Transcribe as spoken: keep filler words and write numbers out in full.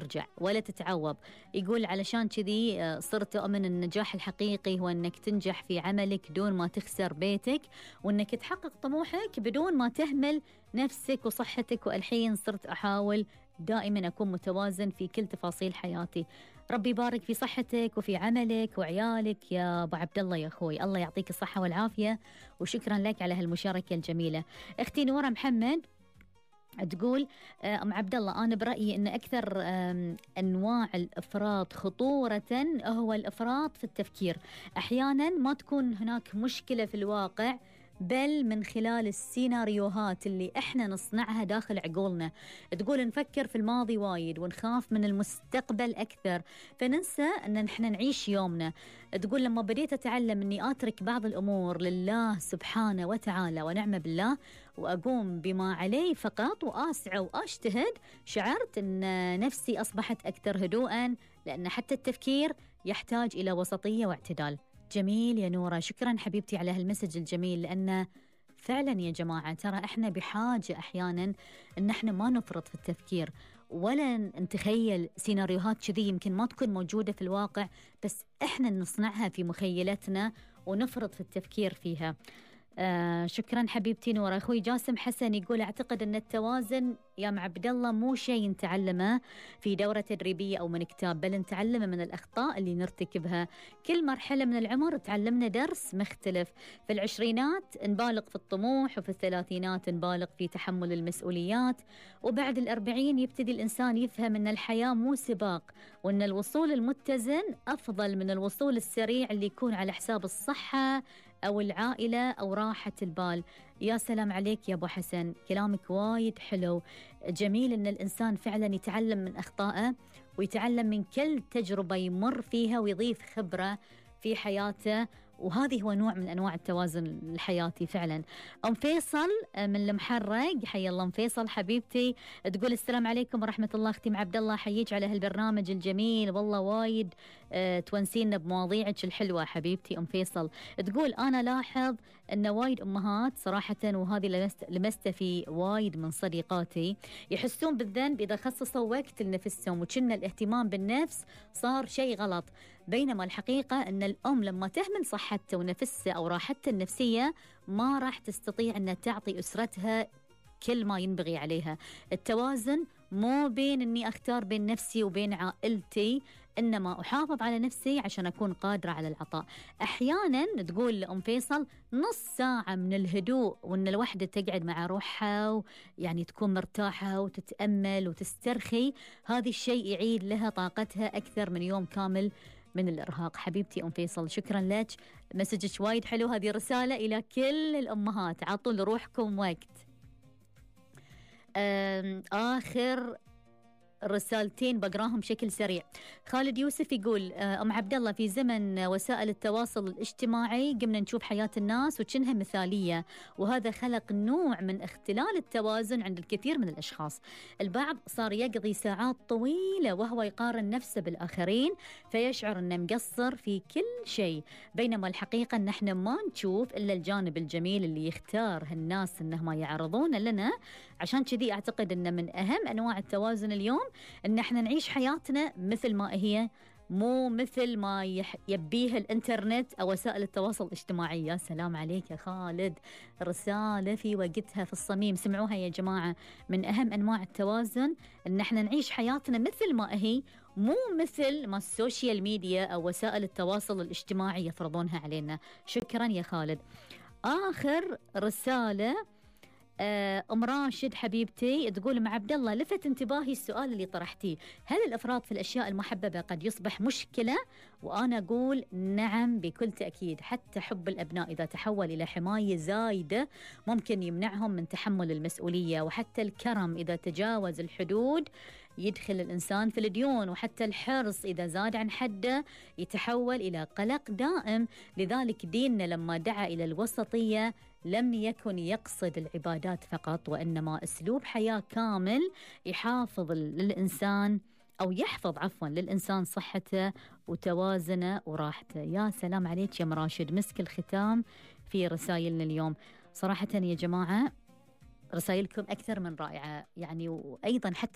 ترجع ولا تتعوض. يقول علشان كذي صرت أؤمن النجاح الحقيقي هو أنك تنجح في عملك دون ما تخسر بيتك، وأنك تحقق طموحك بدون ما تهمل نفسك وصحتك. والحين صرت أحاول دائما أكون متوازن في كل تفاصيل حياتي. ربي يبارك في صحتك وفي عملك وعيالك يا أبو عبد الله يا أخوي، الله يعطيك الصحة والعافية، وشكرا لك على هالمشاركة الجميلة. أختي نورة محمد تقول أم عبد الله أنا برأيي أن أكثر أنواع الإفراط خطورة هو الإفراط في التفكير. أحيانا ما تكون هناك مشكلة في الواقع، بل من خلال السيناريوهات اللي احنا نصنعها داخل عقولنا. تقول نفكر في الماضي وايد ونخاف من المستقبل أكثر، فننسى أن نحن نعيش يومنا. تقول لما بديت أتعلم أني أترك بعض الأمور لله سبحانه وتعالى ونعم بالله، وأقوم بما علي فقط وأسعى وأجتهد، شعرت أن نفسي أصبحت أكثر هدوءا، لأن حتى التفكير يحتاج إلى وسطية واعتدال. جميل يا نورة، شكرا حبيبتي على هالمسج الجميل، لأن فعلا يا جماعة ترى احنا بحاجة أحيانا أن احنا ما نفرط في التفكير ولا نتخيل سيناريوهات كذي يمكن ما تكون موجودة في الواقع، بس احنا نصنعها في مخيلتنا ونفرط في التفكير فيها. آه شكرا حبيبتي نورة. أخوي جاسم حسن يقول أعتقد أن التوازن يا عبد الله مو شيء نتعلمه في دورة تدريبية أو من كتاب، بل نتعلمه من الأخطاء اللي نرتكبها. كل مرحلة من العمر تعلمنا درس مختلف. في العشرينات نبالغ في الطموح، وفي الثلاثينات نبالغ في تحمل المسؤوليات، وبعد الأربعين يبتدي الإنسان يفهم أن الحياة مو سباق، وأن الوصول المتزن أفضل من الوصول السريع اللي يكون على حساب الصحة أو العائلة أو راحة البال. يا سلام عليك يا أبو حسن، كلامك وايد حلو. جميل أن الإنسان فعلا يتعلم من أخطائه ويتعلم من كل تجربة يمر فيها ويضيف خبرة في حياته، وهذه هو نوع من أنواع التوازن الحياتي فعلا. أم فيصل من المحرق، حي الله أم فيصل حبيبتي، تقول السلام عليكم ورحمة الله. أختي عبد الله حييك على هالبرنامج الجميل، والله وايد أه تونسينا بمواضيعك الحلوة حبيبتي أم فيصل. تقول أنا لاحظ أن وايد أمهات صراحة، وهذه لمست في وايد من صديقاتي، يحسون بالذنب إذا خصصوا وقت لنفسهم، وكأن الاهتمام بالنفس صار شيء غلط، بينما الحقيقة أن الأم لما تهمل صح حتى ونفسها أو راحتها النفسية ما راح تستطيع أن تعطي أسرتها كل ما ينبغي عليها. التوازن مو بين أني أختار بين نفسي وبين عائلتي، إنما أحافظ على نفسي عشان أكون قادرة على العطاء. أحيانا تقول أم فيصل نص ساعة من الهدوء وأن الوحدة تقعد مع روحها يعني تكون مرتاحة وتتأمل وتسترخي، هذا الشيء يعيد لها طاقتها أكثر من يوم كامل من الإرهاق. حبيبتي أم فيصل شكرا لك، مسجك وايد حلو. هذه رسالة إلى كل الأمهات، عطوا لروحكم وقت. آخر رسالتين بقراهم بشكل سريع. خالد يوسف يقول أم عبد الله في زمن وسائل التواصل الاجتماعي قمنا نشوف حياة الناس وكأنها مثالية، وهذا خلق نوع من اختلال التوازن عند الكثير من الأشخاص. البعض صار يقضي ساعات طويلة وهو يقارن نفسه بالآخرين فيشعر أنه مقصر في كل شيء، بينما الحقيقة أن احنا ما نشوف إلا الجانب الجميل اللي يختار هالناس أنهم يعرضون لنا. عشان كذي أعتقد أن من أهم أنواع التوازن اليوم ان احنا نعيش حياتنا مثل ما هي، مو مثل ما يح... يبيها الانترنت او وسائل التواصل الاجتماعي. يا سلام عليك يا خالد، رسالة في وقتها في الصميم، سمعوها يا جماعة. من اهم انواع التوازن ان احنا نعيش حياتنا مثل ما هي، مو مثل ما السوشيال ميديا او وسائل التواصل الاجتماعي يفرضونها علينا. شكرا يا خالد. اخر رسالة أم راشد حبيبتي تقول مع عبد الله لفت انتباهي السؤال اللي طرحتيه، هل الإفراط في الأشياء المحببة قد يصبح مشكلة؟ وأنا أقول نعم بكل تأكيد. حتى حب الأبناء إذا تحول إلى حماية زايدة ممكن يمنعهم من تحمل المسؤولية، وحتى الكرم إذا تجاوز الحدود يدخل الإنسان في الديون، وحتى الحرص إذا زاد عن حده يتحول إلى قلق دائم. لذلك ديننا لما دعا إلى الوسطية لم يكن يقصد العبادات فقط، وإنما أسلوب حياة كامل يحافظ للإنسان أو يحفظ عفوا للإنسان صحته وتوازنه وراحته. يا سلام عليك يا مراشد، مسك الختام في رسائلنا اليوم. صراحة يا جماعة رسائلكم أكثر من رائعة يعني، وأيضا حتى